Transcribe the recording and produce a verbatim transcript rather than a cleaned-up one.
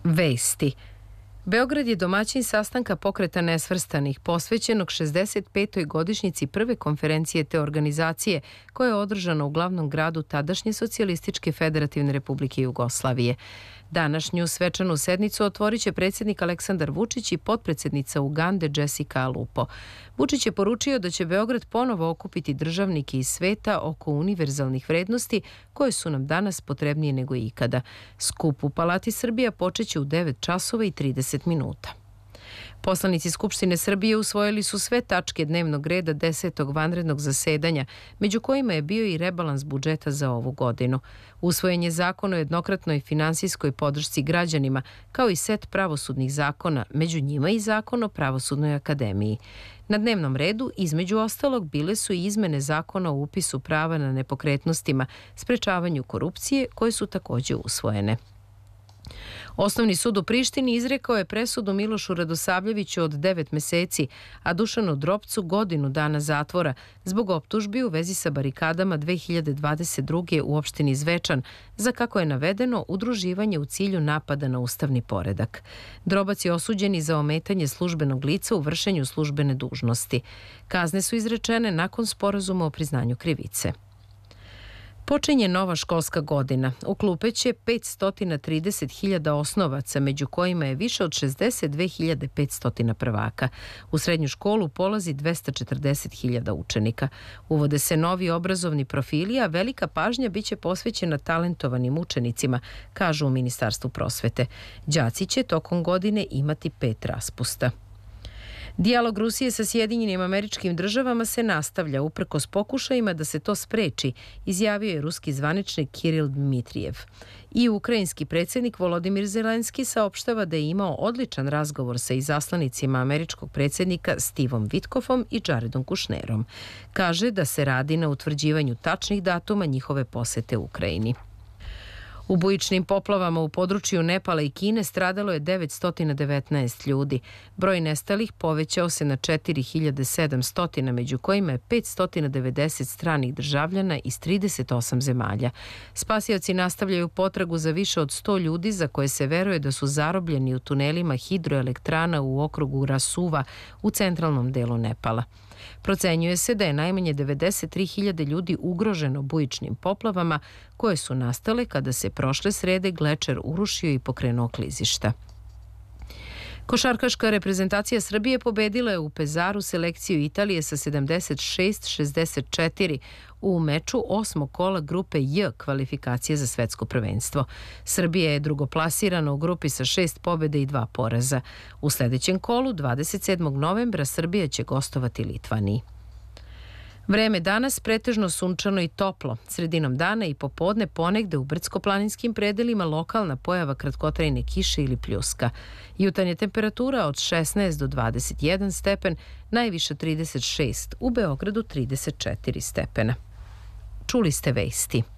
Vesti. Beograd je domaćin sastanka Pokreta nesvrstanih posvećenog šezdeset petoj godišnjici prve konferencije te organizacije koja je održana u glavnom gradu tadašnje Socijalističke federativne republike Jugoslavije. Današnju svečanu sednicu otvorit će predsjednik Aleksandar Vučić i potpredsjednica Ugande Jessica Alupo. Vučić je poručio da će Beograd ponovo okupiti državnike iz sveta oko univerzalnih vrednosti koje su nam danas potrebnije nego ikada. Skup u Palati Srbija počeće u devet časova i trideset minuta. Poslanici Skupštine Srbije usvojili su sve tačke dnevnog reda desetog vanrednog zasedanja, među kojima je bio i rebalans budžeta za ovu godinu. Usvojen je zakon o jednokratnoj finansijskoj podršci građanima, kao i set pravosudnih zakona, među njima i zakon o Pravosudnoj akademiji. Na dnevnom redu, između ostalog, bile su i izmene zakona o upisu prava na nepokretnostima, sprečavanju korupcije, koje su takođe usvojene. Osnovni sud u Prištini izrekao je presudu Milošu Radosavljeviću od devet meseci, a Dušanu Dropcu godinu dana zatvora zbog optužbi u vezi sa barikadama dve hiljade dvadeset druge u opštini Zvečan za, kako je navedeno, udruživanje u cilju napada na ustavni poredak. Drobac je osuđen i za ometanje službenog lica u vršenju službene dužnosti. Kazne su izrečene nakon sporazuma o priznanju krivice. Počinje nova školska godina. U klupe će petsto trideset hiljada osnovaca, među kojima je više od šezdeset dve hiljade petsto prvaka. U srednju školu polazi dvesta četrdeset hiljada učenika. Uvode se novi obrazovni profili, a velika pažnja biće posvećena talentovanim učenicima, kažu u Ministarstvu prosvete. Đaci će tokom godine imati pet raspusta. Dijalog Rusije sa Sjedinjenim Američkim Državama se nastavlja uprkos pokušajima da se to spreči, izjavio je ruski zvaničnik Kiril Dmitrijev. I ukrajinski predsjednik Volodimir Zelenski saopštava da je imao odličan razgovor sa izaslanicima američkog predsjednika Stevom Witkofom i Jaredom Kushnerom. Kaže da se radi na utvrđivanju tačnih datuma njihove posete Ukrajini. U bujičnim poplavama u području Nepala i Kine stradalo je devetsto devetnaest ljudi. Broj nestalih povećao se na četiri hiljade sedamsto, među kojima je petsto devedeset stranih državljana iz trideset osam zemalja. Spasioci nastavljaju potragu za više od sto ljudi za koje se veruje da su zarobljeni u tunelima hidroelektrana u okrugu Rasuva u centralnom delu Nepala. Procenjuje se da je najmanje devedeset tri hiljade ljudi ugroženo bujičnim poplavama koje su nastale kada se prošle srede glečer urušio i pokrenuo klizišta. Košarkaška reprezentacija Srbije pobedila je u Pezaru selekciju Italije sa sedamdeset šest šezdeset četiri u meču osmog kola grupe J kvalifikacije za svetsko prvenstvo. Srbija je drugoplasirana u grupi sa šest pobjede i dva poraza. U sledećem kolu, dvadeset sedmog novembra, Srbija će gostovati Litvaniji. Vreme danas pretežno sunčano i toplo. Sredinom dana i popodne ponegde u brdsko-planinskim predelima lokalna pojava kratkotrajne kiše ili pljuska. Jutarnja temperatura od šesnaest do dvadeset jedan stepen, najviše trideset šest, u Beogradu trideset četiri stepena. Čuli ste vesti.